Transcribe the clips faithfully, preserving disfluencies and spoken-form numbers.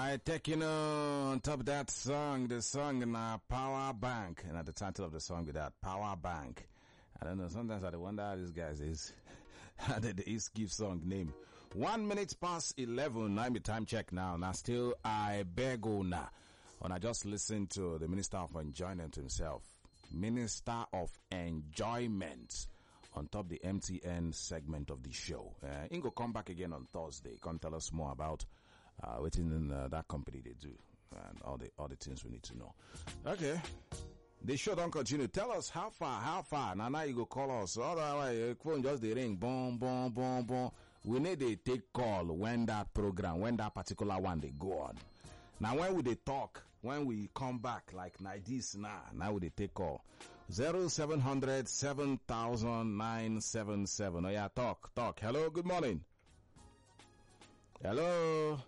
Alright, taking on top of that song, the song in uh, Power Bank, and at the title of the song with that Power Bank. I don't know, sometimes I wonder how these guys is, how did the East give song name. One minute past eleven, I'm the time check now, now still I beg na. And I just listened to the Minister of Enjoyment himself, Minister of Enjoyment, on top the M T N segment of the show. Uh, Ingo come back again on Thursday, come tell us more about Uh, waiting in uh, that company they do and all the all the things we need to know. Okay, the show don't continue. Tell us how far, how far. Now now you go call us. Otherwise, phone just the ring, boom, boom, boom, boom. We need to take call when that program, when that particular one they go on. Now when we they talk, when we come back like like this now, now we they take call zero seven hundred seven thousand nine seven seven. Oh yeah, talk, talk. Hello, good morning. Hello.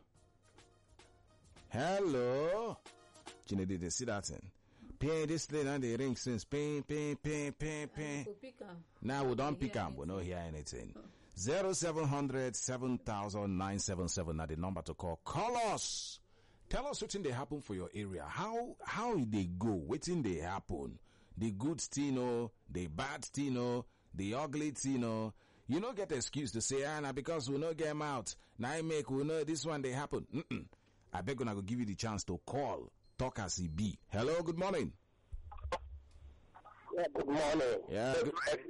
Hello. Chine, did they see that thing? Pay this thing and they ring since pay, pay, pay, pay, pay. Now we don't pick up, we don't hear anything. Zero seven hundred seven thousand nine seven seven. Now the number to call. Call us. Tell us what thing they happen for your area. How how they go? What thing they happen? The good thing, the bad thing, the ugly thing. You don't get excuse to say, ah, nah, because we no get them out. Now I make we know this one they happen. Mm-mm. I beg gonna go give you the chance to call. Talk as he be. Hello, good morning. Yeah, good morning. Yeah, good,